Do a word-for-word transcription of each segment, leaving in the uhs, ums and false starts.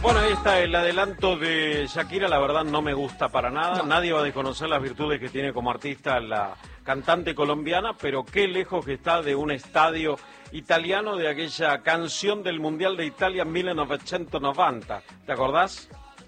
Bueno, ahí está el adelanto de Shakira, la verdad no me gusta para nada, no. Nadie va a desconocer las virtudes que tiene como artista la cantante colombiana, pero qué lejos que está de un estadio italiano, de aquella canción del Mundial de Italia en mil novecientos noventa, ¿te acordás?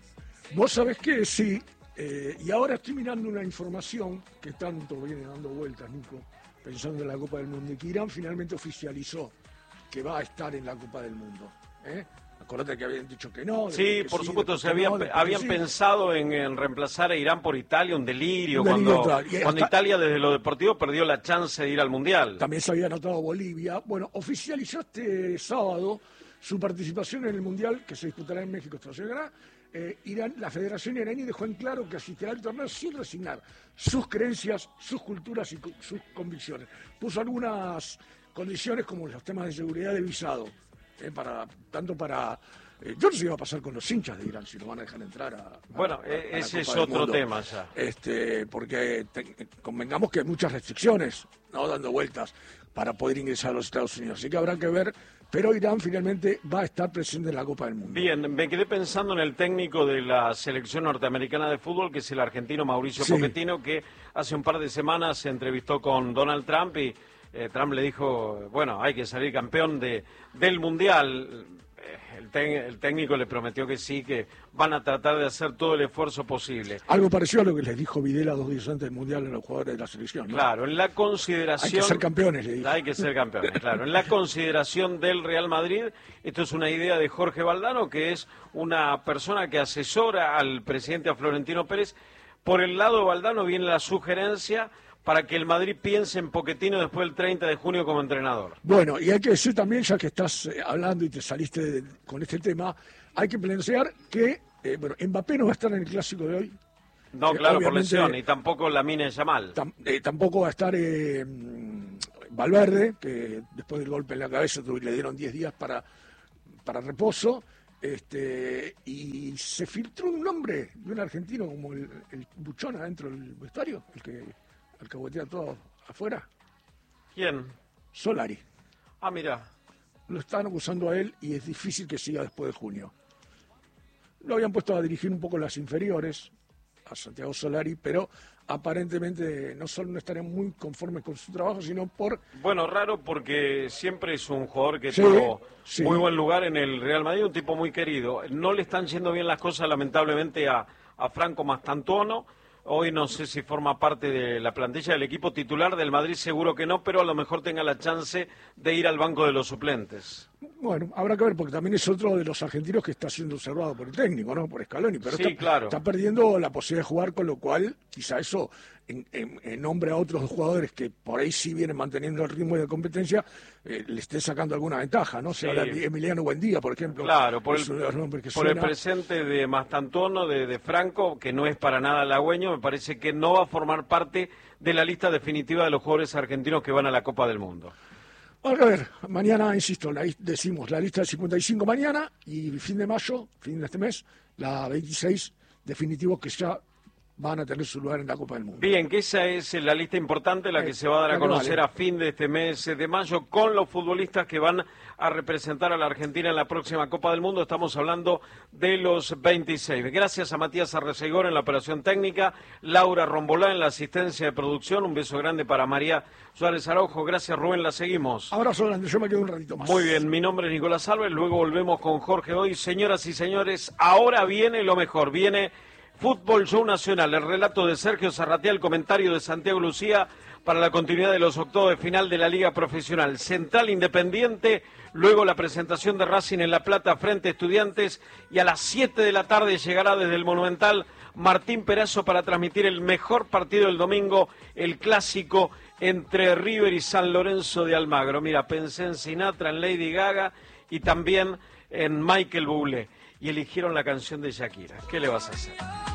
Vos sabés que sí, eh, y ahora estoy mirando una información que tanto viene dando vueltas, Nico, pensando en la Copa del Mundo, y que Irán finalmente oficializó que va a estar en la Copa del Mundo, ¿eh? Acordate que habían dicho que no. Sí, por sí, supuesto, se habían, no, habían sí. pensado en, en reemplazar a Irán por Italia, un delirio, un delirio cuando, cuando hasta, Italia desde lo deportivo perdió la chance de ir al Mundial. También se había anotado Bolivia. Bueno, oficializó este sábado su participación en el Mundial que se disputará en México, Estados Unidos. Eh, Irán, la Federación iraní dejó en claro que asistirá al torneo sin resignar sus creencias, sus culturas y sus convicciones. Puso algunas condiciones como los temas de seguridad de visado. Eh, para tanto para eh, yo no sé qué va a pasar con los hinchas de Irán si lo van a dejar entrar a, bueno a, a, a ese es otro mundo. Tema ya este porque te, convengamos que hay muchas restricciones no dando vueltas para poder ingresar a los Estados Unidos, así que habrá que ver, pero Irán finalmente va a estar presente en la Copa del Mundo. Bien, me quedé pensando en el técnico de la selección norteamericana de fútbol, que es el argentino Mauricio sí. Pochettino, que hace un par de semanas se entrevistó con Donald Trump y Eh, Trump le dijo, bueno, hay que salir campeón de, del Mundial. El, te, el técnico le prometió que sí, que van a tratar de hacer todo el esfuerzo posible. Algo parecido a lo que les dijo Videla dos días antes del Mundial a los jugadores de la selección, ¿no? Claro, en la consideración... Hay que ser campeones, le dijo. Hay que ser campeones, claro. En la consideración del Real Madrid, esto es una idea de Jorge Valdano, que es una persona que asesora al presidente a Florentino Pérez. Por el lado de Valdano viene la sugerencia para que el Madrid piense en Pochettino después del treinta de junio como entrenador. Bueno, y hay que decir también, ya que estás eh, hablando y te saliste de, con este tema, hay que plantear que, eh, bueno, Mbappé no va a estar en el Clásico de hoy. No, eh, claro, por lesión, y tampoco Lamine Yamal. Tam, eh, tampoco va a estar eh, Valverde, que después del golpe en la cabeza le dieron diez días para, para reposo. Este, y se filtró un nombre de un argentino como el, el Buchón adentro del vestuario, el que... alcahuetea todo afuera. ¿Quién? Solari. Ah, mira. Lo están acusando a él y es difícil que siga después de junio. Lo habían puesto a dirigir un poco las inferiores, a Santiago Solari, pero aparentemente no solo no estarían muy conformes con su trabajo, sino por... Bueno, raro porque siempre es un jugador que sí, tuvo sí. muy buen lugar en el Real Madrid, un tipo muy querido. No le están yendo bien las cosas, lamentablemente, a, a Franco Mastantuono. Hoy no sé si forma parte de la plantilla del equipo titular del Madrid, seguro que no, pero a lo mejor tenga la chance de ir al banco de los suplentes. Bueno, habrá que ver, porque también es otro de los argentinos que está siendo observado por el técnico, ¿no? Por Scaloni, pero sí, está, claro. está perdiendo la posibilidad de jugar, con lo cual quizá eso, en, en, en nombre a otros jugadores que por ahí sí vienen manteniendo el ritmo de competencia, eh, le esté sacando alguna ventaja, ¿no? Se sí. habla de Emiliano Buendía, por ejemplo. Claro, por, el, por suena... el presente de Mastantuono, de, de Franco, que no es para nada halagüeño, me parece que no va a formar parte de la lista definitiva de los jugadores argentinos que van a la Copa del Mundo. A ver, mañana, insisto, la, decimos la lista del cincuenta y cinco mañana y fin de mayo, fin de este mes, la veintiséis definitivos que ya van a tener su lugar en la Copa del Mundo. Bien, que esa es la lista importante, la que eh, se va a dar a conocer vale. a fin de este mes de mayo con los futbolistas que van a representar a la Argentina en la próxima Copa del Mundo. Estamos hablando de los veintiséis. Gracias a Matías Arreceigor en la operación técnica, Laura Rombolá en la asistencia de producción. Un beso grande para María Suárez Araujo. Gracias, Rubén, la seguimos. Abrazo grande, yo me quedo un ratito más. Muy bien, mi nombre es Nicolás Álvarez, luego volvemos con Jorge Hoy. Señoras y señores, ahora viene lo mejor, viene Fútbol Show Nacional, el relato de Sergio Zarratea, el comentario de Santiago Lucía para la continuidad de los octavos de final de la Liga Profesional. Central Independiente, luego la presentación de Racing en La Plata frente a Estudiantes y a las siete de la tarde llegará desde el Monumental Martín Perazo para transmitir el mejor partido del domingo, el clásico entre River y San Lorenzo de Almagro. Mira, pensé en Sinatra, en Lady Gaga y también en Michael Bublé. Y eligieron la canción de Shakira. ¿Qué le vas a hacer?